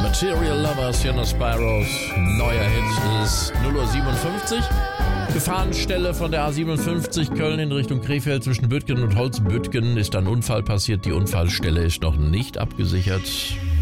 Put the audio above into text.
Material Lovers, Jonas Spyros. Neuer Hit ist 0:57 Uhr. Gefahrenstelle von der A57 Köln in Richtung Krefeld zwischen Büttgen und Holzbüttgen ist ein Unfall passiert. Die Unfallstelle ist noch nicht abgesichert.